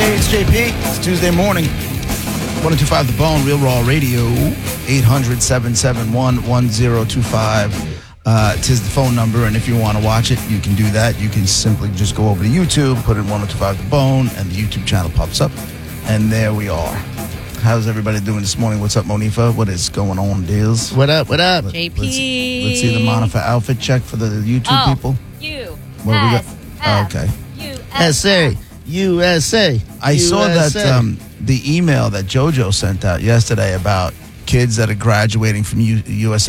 Hey, it's JP. It's Tuesday morning. 1025 The Bone, Real Raw Radio, 800-771-1025. Tis the phone number, and if you want to watch it, you can do that. You can simply just go over to YouTube, put in 1025 The Bone, and the YouTube channel pops up, and there we are. How's everybody doing this morning? What's up, Monifa? What is going on, deals? What up? What up? JP. Let's see the Monifa outfit check for the YouTube people. Okay. USA. I saw that the email that JoJo sent out yesterday about kids that are graduating from USA